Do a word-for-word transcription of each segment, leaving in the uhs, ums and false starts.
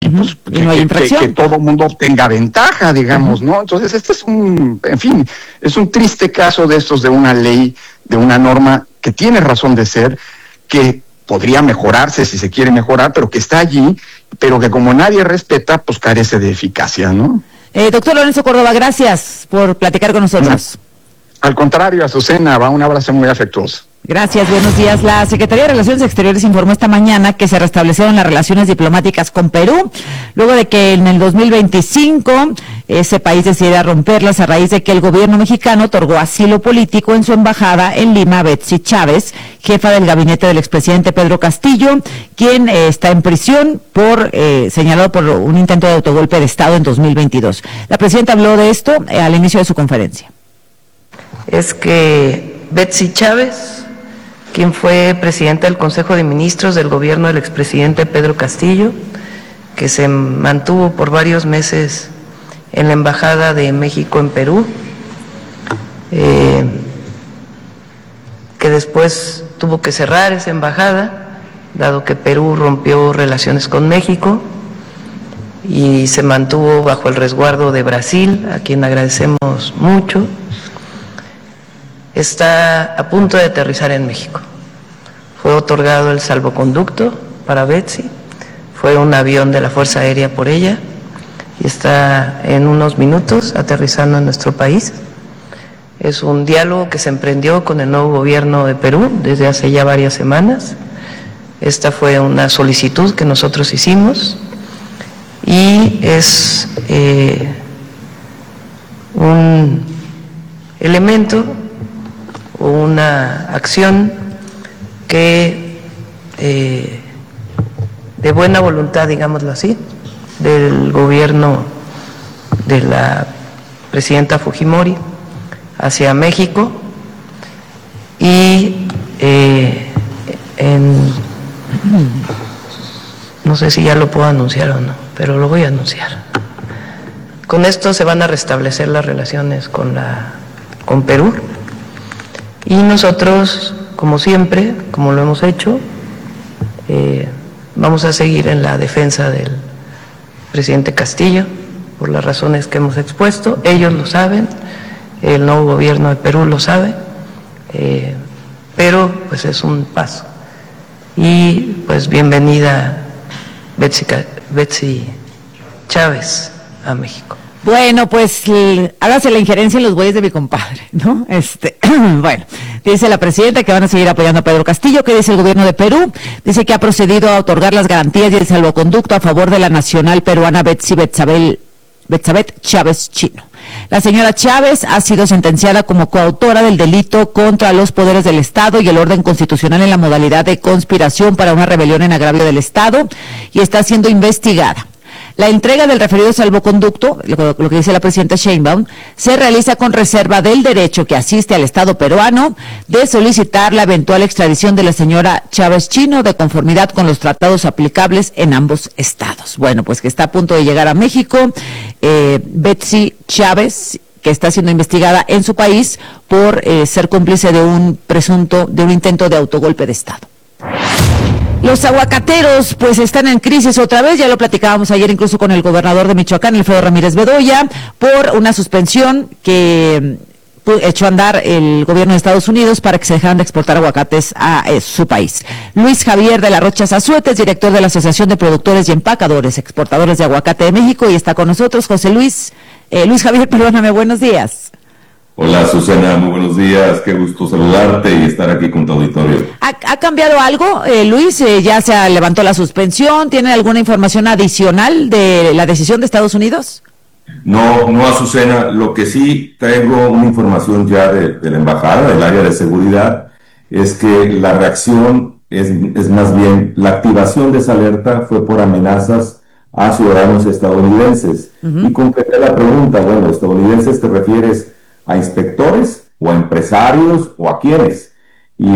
uh-huh. pues y no hay que, infracción. que, que todo el mundo tenga ventaja, digamos, uh-huh. ¿no? Entonces este es un, en fin, es un triste caso de estos de una ley, de una norma que tiene razón de ser, que podría mejorarse si se quiere mejorar, pero que está allí, pero que como nadie respeta, pues carece de eficacia, ¿no? Eh, doctor Lorenzo Córdoba, gracias por platicar con nosotros. No. Al contrario, Azucena, va un abrazo muy afectuoso. Gracias, buenos días. La Secretaría de Relaciones Exteriores informó esta mañana que se restablecieron las relaciones diplomáticas con Perú, luego de que en el dos mil veinticinco ese país decidiera romperlas a raíz de que el gobierno mexicano otorgó asilo político en su embajada en Lima a Betsy Chávez, jefa del gabinete del expresidente Pedro Castillo, quien eh, está en prisión por eh, señalado por un intento de autogolpe de Estado en dos mil veintidós. La presidenta habló de esto eh, al inicio de su conferencia. Es que Betsy Chávez, quien fue presidenta del Consejo de Ministros del gobierno del expresidente Pedro Castillo, que se mantuvo por varios meses en la Embajada de México en Perú, eh, que después tuvo que cerrar esa embajada, dado que Perú rompió relaciones con México y se mantuvo bajo el resguardo de Brasil, a quien agradecemos mucho. Está a punto de aterrizar en México. Fue otorgado el salvoconducto para Betsy, fue un avión de la Fuerza Aérea por ella y está en unos minutos aterrizando en nuestro país. Es un diálogo que se emprendió con el nuevo gobierno de Perú desde hace ya varias semanas. Esta fue una solicitud que nosotros hicimos y es eh, un elemento o una acción que eh, de buena voluntad, digámoslo así, del gobierno de la presidenta Fujimori hacia México y eh, en, no sé si ya lo puedo anunciar o no, pero lo voy a anunciar. Con esto se van a restablecer las relaciones con la con Perú. Y nosotros, como siempre, como lo hemos hecho, eh, vamos a seguir en la defensa del presidente Castillo, por las razones que hemos expuesto. Ellos lo saben, el nuevo gobierno de Perú lo sabe, eh, pero pues es un paso. Y pues bienvenida Betsy, Betsy Chávez a México. Bueno, pues hágase la injerencia en los bueyes de mi compadre, ¿no? Este, bueno, dice la presidenta que van a seguir apoyando a Pedro Castillo. ¿Qué dice el gobierno de Perú? Dice que ha procedido a otorgar las garantías y el salvoconducto a favor de la nacional peruana Betsy Betsabel, Betsabet Chávez Chino. La señora Chávez ha sido sentenciada como coautora del delito contra los poderes del Estado y el orden constitucional en la modalidad de conspiración para una rebelión en agravio del Estado y está siendo investigada. La entrega del referido salvoconducto, lo, lo que dice la presidenta Sheinbaum, se realiza con reserva del derecho que asiste al Estado peruano de solicitar la eventual extradición de la señora Chávez Chino de conformidad con los tratados aplicables en ambos estados. Bueno, pues que está a punto de llegar a México, eh, Betsy Chávez, que está siendo investigada en su país por eh, ser cómplice de un presunto, de un intento de autogolpe de Estado. Los aguacateros pues están en crisis otra vez, ya lo platicábamos ayer incluso con el gobernador de Michoacán, Alfredo Ramírez Bedoya, por una suspensión que echó a andar el gobierno de Estados Unidos para que se dejaran de exportar aguacates a eh, su país. Luis Javier de la Rocha Zazueta es director de la Asociación de Productores y Empacadores, Exportadores de Aguacate de México y está con nosotros José Luis, eh, Luis Javier, perdóname, buenos días. Hola Susana, muy buenos días, qué gusto saludarte y estar aquí con tu auditorio. ¿Ha, ha cambiado algo, eh, Luis? Eh, ¿Ya se levantó la suspensión? ¿Tiene alguna información adicional de la decisión de Estados Unidos? No, no Azucena, lo que sí traigo una información ya de, de la embajada, del área de seguridad, es que la reacción es, es más bien, la activación de esa alerta fue por amenazas a ciudadanos estadounidenses. Uh-huh. Y completé la pregunta, bueno, ¿estadounidenses te refieres a inspectores o a empresarios o a quiénes? Y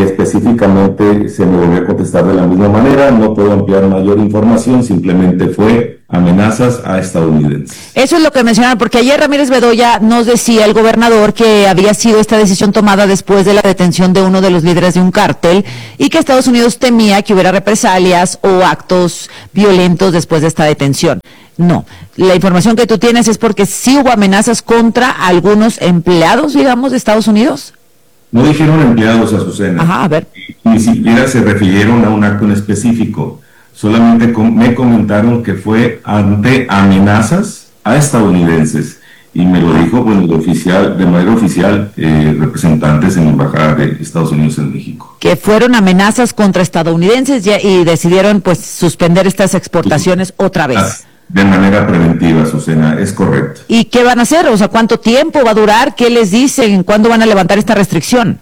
específicamente se me volvió a contestar de la misma manera, no puedo ampliar mayor información, simplemente fue amenaza amenazas a estadounidenses. Eso es lo que mencionaron, porque ayer Ramírez Bedoya nos decía, el gobernador, que había sido esta decisión tomada después de la detención de uno de los líderes de un cártel y que Estados Unidos temía que hubiera represalias o actos violentos después de esta detención. No, la información que tú tienes es porque sí hubo amenazas contra algunos empleados, digamos, de Estados Unidos. No dijeron empleados, Azucena. Ajá, a ver. Ni siquiera se refirieron a un acto en específico. Solamente com- me comentaron que fue ante amenazas a estadounidenses. Y me lo dijo, bueno, de, oficial, de manera oficial, eh, representantes en la Embajada de Estados Unidos en México. Que fueron amenazas contra estadounidenses y, y decidieron, pues, suspender estas exportaciones sí. otra vez. De manera preventiva, Azucena, es correcto. ¿Y qué van a hacer? O sea, ¿cuánto tiempo va a durar? ¿Qué les dicen? ¿Cuándo van a levantar esta restricción?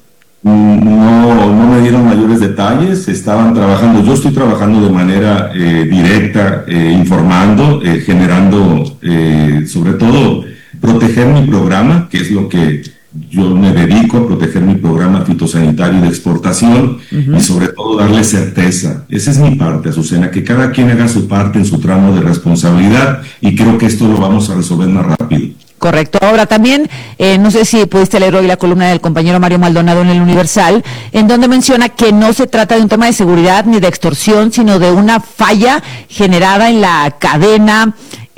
No, no me dieron mayores detalles, estaban trabajando, yo estoy trabajando de manera eh, directa, eh, informando, eh, generando, eh, sobre todo, proteger mi programa, que es lo que yo me dedico a proteger mi programa fitosanitario de exportación uh-huh. y sobre todo darle certeza. Esa es mi parte, Azucena, que cada quien haga su parte en su tramo de responsabilidad y creo que esto lo vamos a resolver más rápido. Correcto. Ahora también, eh, no sé si pudiste leer hoy la columna del compañero Mario Maldonado en el Universal, en donde menciona que no se trata de un tema de seguridad ni de extorsión, sino de una falla generada en la cadena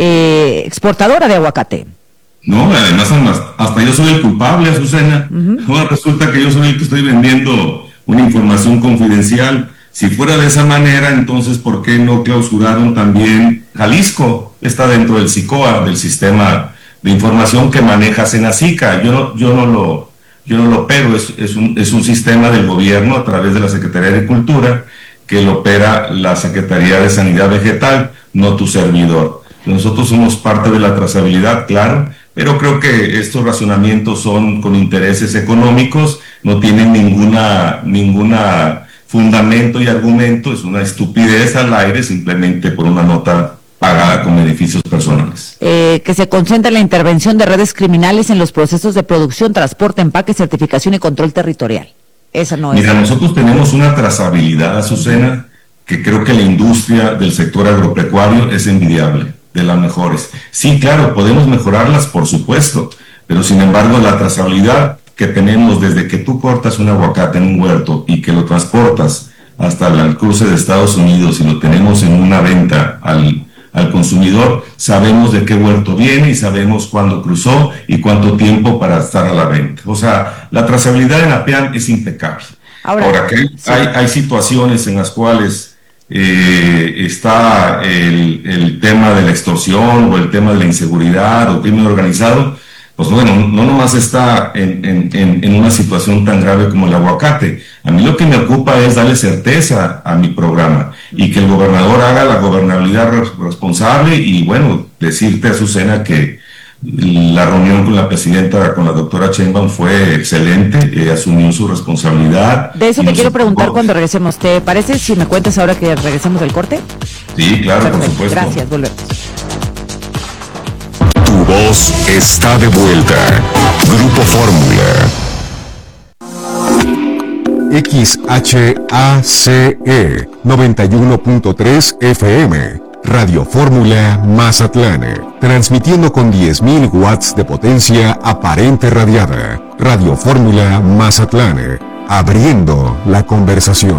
eh, exportadora de aguacate. No, además hasta yo soy el culpable, Azucena. Uh-huh. Ahora resulta que yo soy el que estoy vendiendo una información confidencial. Si fuera de esa manera, entonces, ¿por qué no clausuraron también Jalisco? Está dentro del SICOA, del sistema de información que maneja Senacica. Yo no, yo no lo, yo no lo opero, es, es, un, es un sistema del gobierno a través de la Secretaría de Agricultura que lo opera la Secretaría de Sanidad Vegetal, no tu servidor. Nosotros somos parte de la trazabilidad, claro, pero creo que estos razonamientos son con intereses económicos, no tienen ninguna, ninguna fundamento y argumento, es una estupidez al aire simplemente por una nota pagada con beneficios personales. Eh, que se concentra en la intervención de redes criminales en los procesos de producción, transporte, empaque, certificación y control territorial. Esa no es. Mira, nosotros tenemos una trazabilidad, Azucena, que creo que la industria del sector agropecuario es envidiable, de las mejores. Sí, claro, podemos mejorarlas, por supuesto, pero sin embargo la trazabilidad que tenemos desde que tú cortas un aguacate en un huerto y que lo transportas hasta el cruce de Estados Unidos y lo tenemos en una venta al, al consumidor, sabemos de qué huerto viene y sabemos cuándo cruzó y cuánto tiempo para estar a la venta. O sea, la trazabilidad en APIAN es impecable. Ahora, Ahora que sí. hay, hay situaciones en las cuales Eh, está el, el tema de la extorsión o el tema de la inseguridad o el crimen organizado, pues bueno, no nomás está en, en, en, en una situación tan grave como el aguacate. A mí lo que me ocupa es darle certeza a mi programa y que el gobernador haga la gobernabilidad responsable y bueno, decirte, Azucena, que la reunión con la presidenta, con la doctora Sheinbaum, fue excelente, eh, asumió su responsabilidad. De eso te quiero preguntar cuando regresemos. ¿Te parece si me cuentas ahora que regresemos del corte? Sí, claro, perfecto, por supuesto. Gracias, volvemos. Tu voz está de vuelta. Grupo Fórmula. X H A C E noventa y uno punto tres F M. Radio Fórmula Mazatlán, transmitiendo con diez mil watts de potencia aparente radiada. Radio Fórmula Mazatlán, abriendo la conversación.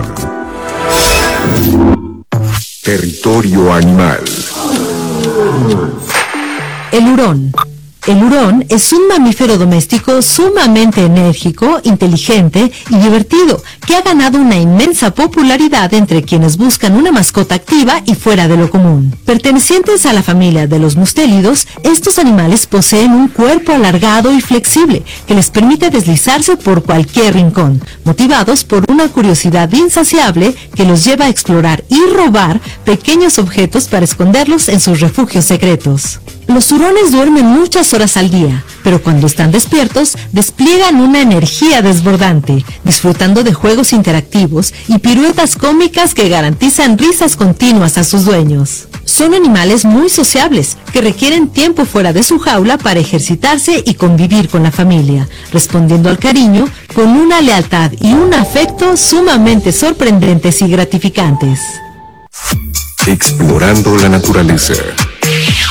Territorio animal. El hurón. El hurón es un mamífero doméstico sumamente enérgico, inteligente y divertido, que ha ganado una inmensa popularidad entre quienes buscan una mascota activa y fuera de lo común. Pertenecientes a la familia de los mustélidos, estos animales poseen un cuerpo alargado y flexible que les permite deslizarse por cualquier rincón, motivados por una curiosidad insaciable que los lleva a explorar y robar pequeños objetos para esconderlos en sus refugios secretos. Los hurones duermen muchas horas al día, pero cuando están despiertos, despliegan una energía desbordante, disfrutando de juegos interactivos y piruetas cómicas que garantizan risas continuas a sus dueños. Son animales muy sociables, que requieren tiempo fuera de su jaula para ejercitarse y convivir con la familia, respondiendo al cariño con una lealtad y un afecto sumamente sorprendentes y gratificantes. Explorando la naturaleza.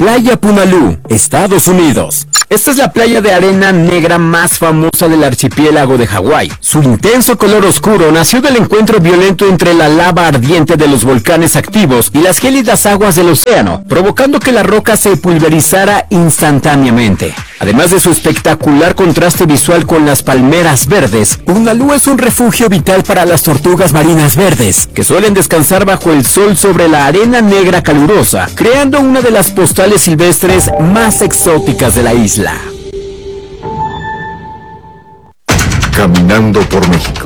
Playa Punalú, Estados Unidos. Esta es la playa de arena negra más famosa del archipiélago de Hawái. Su intenso color oscuro nació del encuentro violento entre la lava ardiente de los volcanes activos y las gélidas aguas del océano, provocando que la roca se pulverizara instantáneamente. Además de su espectacular contraste visual con las palmeras verdes, Punalú es un refugio vital para las tortugas marinas verdes, que suelen descansar bajo el sol sobre la arena negra calurosa, creando una de las postales silvestres más exóticas de la isla. Caminando por México.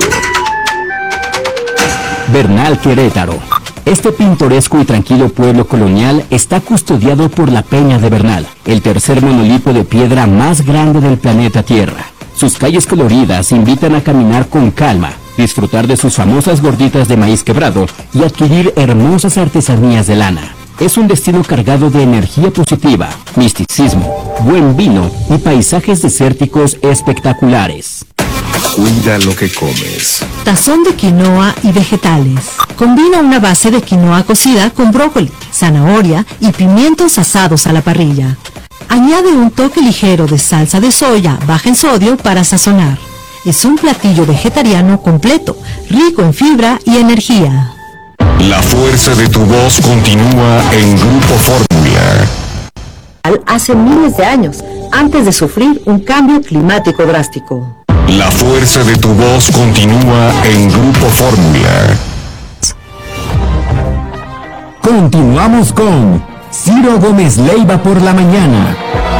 Bernal, Querétaro. Este pintoresco y tranquilo pueblo colonial está custodiado por la Peña de Bernal, el tercer monolito de piedra más grande del planeta Tierra. Sus calles coloridas invitan a caminar con calma, disfrutar de sus famosas gorditas de maíz quebrado y adquirir hermosas artesanías de lana. Es un destino cargado de energía positiva, misticismo, buen vino y paisajes desérticos espectaculares. Cuida lo que comes. Tazón de quinoa y vegetales. Combina una base de quinoa cocida con brócoli, zanahoria y pimientos asados a la parrilla. Añade un toque ligero de salsa de soya baja en sodio para sazonar. Es un platillo vegetariano completo, rico en fibra y energía. La fuerza de tu voz continúa en Grupo Fórmula. Hace miles de años, antes de sufrir un cambio climático drástico. La fuerza de tu voz continúa en Grupo Fórmula. Continuamos con Ciro Gómez Leiva por la mañana.